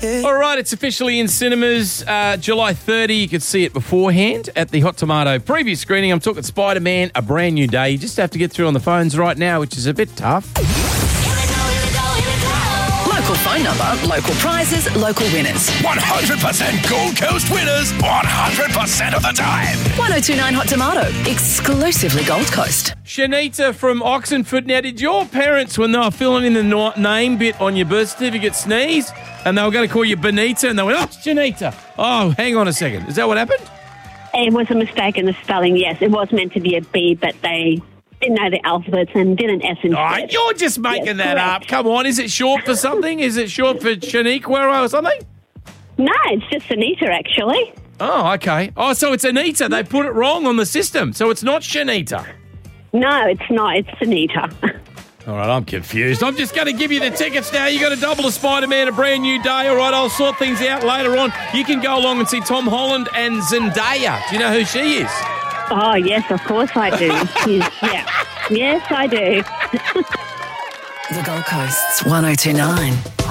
All right, it's officially in cinemas. July 30, you could see it beforehand at the Hot Tomato preview screening. I'm talking Spider-Man, A Brand New Day. You just have to get through on the phones right now, which is a bit tough. Local phone number, local prizes, local winners. 100% Gold Coast winners, 100% of the time. 1029 Hot Tomato, exclusively Gold Coast. Shanita from Oxenford. Now, did your parents, when they were filling in the name bit on your birth certificate, sneeze? And they were going to call you Benita, and they went, oh, Shanita. Oh, hang on a second. Is that what happened? It was a mistake in the spelling, yes. It was meant to be a B, but they didn't know the alphabets and did an S instead. Oh, you're just making that up. Come on. Is it short for something? Is it short for Shaniqua or something? No, it's just Anita, actually. Oh, okay. Oh, so it's Anita. They put it wrong on the system. So it's not Shanita. No, it's not. It's Anita. All right, I'm confused. I'm just going to give you the tickets now. You got a double of Spider-Man, A Brand New Day. All right, I'll sort things out later on. You can go along and see Tom Holland and Zendaya. Do you know who she is? Oh, yes, of course I do. Yeah. Yes, I do. The Gold Coast's 1029